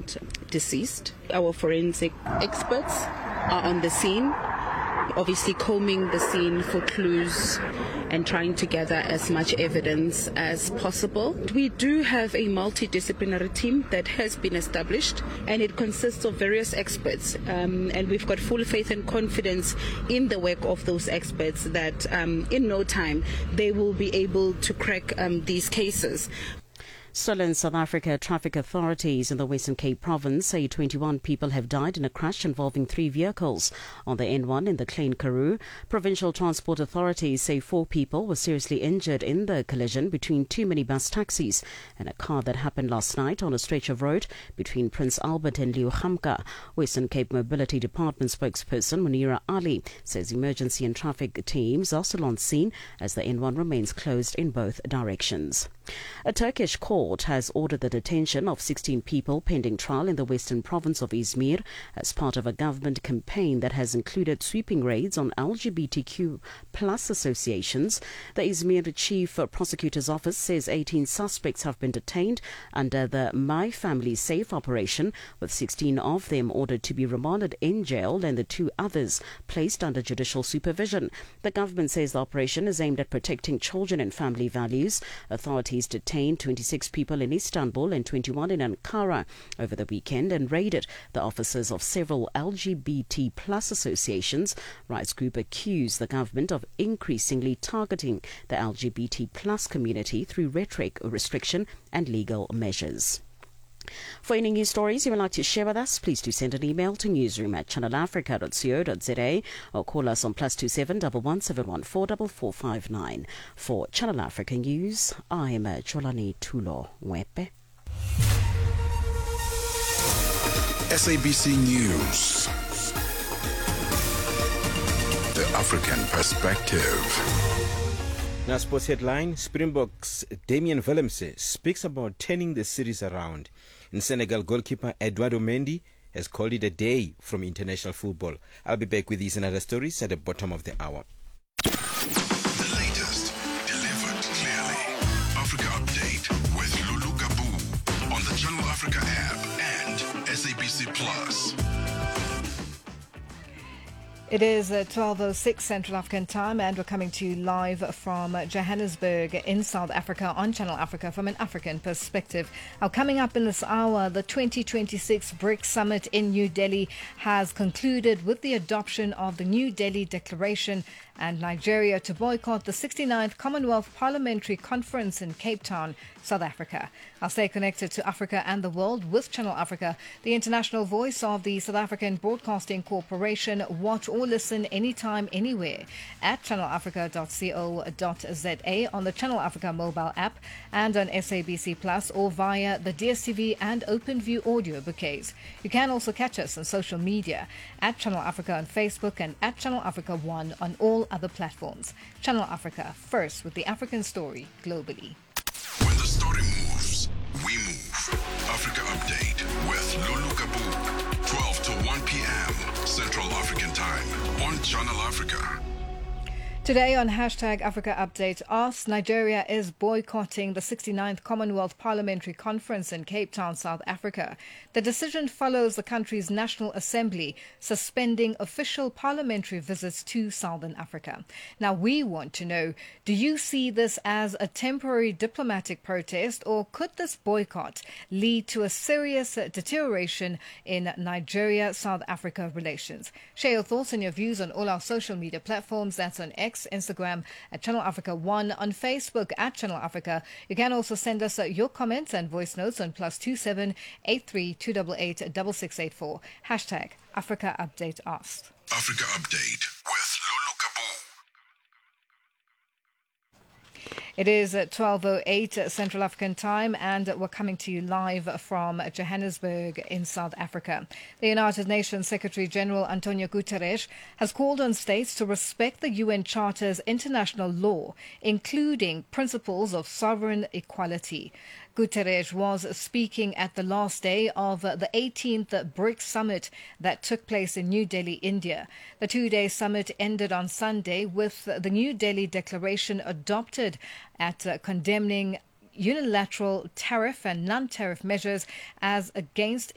found deceased. Our forensic experts are on the scene, obviously combing the scene for clues and trying to gather as much evidence as possible. We do have a multidisciplinary team that has been established, and it consists of various experts, and we've got full faith and confidence in the work of those experts that in no time they will be able to crack these cases. Still in South Africa, traffic authorities in the Western Cape province say 21 people have died in a crash involving 3 vehicles on the N1 in the Klein Karoo. Provincial transport authorities say 4 people were seriously injured in the collision between 2 minibus taxis and a car that happened last night on a stretch of road between Prince Albert and Leeugamka. Western Cape Mobility Department spokesperson Munira Ali says emergency and traffic teams are still on scene as the N1 remains closed in both directions. A Turkish court has ordered the detention of 16 people pending trial in the western province of Izmir as part of a government campaign that has included sweeping raids on LGBTQ plus associations. The Izmir Chief Prosecutor's Office says 18 suspects have been detained under the My Family Safe operation, with 16 of them ordered to be remanded in jail and the 2 others placed under judicial supervision. The government says the operation is aimed at protecting children and family values. Authorities detained 26 people in Istanbul and 21 in Ankara over the weekend and raided the offices of several LGBT plus associations. Rights group accused the government of increasingly targeting the LGBT plus community through rhetoric, restriction and legal measures. For any news stories you would like to share with us, please do send an email to newsroom@channelafrica.co.za or call us on +27 11 714 For Channel Africa News, I am Jolani Tulo Wepe. SABC News. The African Perspective. Now, sports headline, Springboks' Damian Willemse speaks about turning the series around. In Senegal, goalkeeper Eduardo Mendy has called it a day from international football. I'll be back with these and other stories at the bottom of the hour. The latest, delivered clearly. Africa Update with Lulu Gabu on the Channel Africa app and SABC Plus. It is 12:06 Central African time, and we're coming to you live from Johannesburg in South Africa on Channel Africa from an African perspective. Now, coming up in this hour, the 2026 BRICS Summit in New Delhi has concluded with the adoption of the New Delhi Declaration and Nigeria to boycott the 69th Commonwealth Parliamentary Conference in Cape Town, South Africa. I'll stay connected to Africa and the world with Channel Africa, the international voice of the South African Broadcasting Corporation. Watch or listen anytime, anywhere at channelafrica.co.za, on the Channel Africa mobile app and on SABC Plus, or via the DSTV and OpenView audio bouquets. You can also catch us on social media at Channel Africa on Facebook and at Channel Africa 1 on all other platforms. Channel Africa, first with the African story globally. When the story moves, we move. Africa Update with Lulu Gabu, 12 to 1 p.m. Central African Time on Channel Africa. Today on hashtag Africa Update asks, Nigeria is boycotting the 69th Commonwealth Parliamentary Conference in Cape Town, South Africa. The decision follows the country's National Assembly suspending official parliamentary visits to Southern Africa. Now, we want to know, do you see this as a temporary diplomatic protest, or could this boycott lead to a serious deterioration in Nigeria-South Africa relations? Share your thoughts and your views on all our social media platforms. That's on X, Instagram at Channel Africa 1, on Facebook at Channel Africa. You can also send us your comments and voice notes on +27 83 288 6684. Hashtag Africa Update asked. Africa Update with Lulu Gabu. It is 12:08 Central African time, and we're coming to you live from Johannesburg in South Africa. The United Nations Secretary General Antonio Guterres has called on states to respect the UN Charter's international law, including principles of sovereign equality. Guterres was speaking at the last day of the 18th BRICS Summit that took place in New Delhi, India. The two-day summit ended on Sunday with the New Delhi Declaration adopted at condemning unilateral tariff and non-tariff measures as against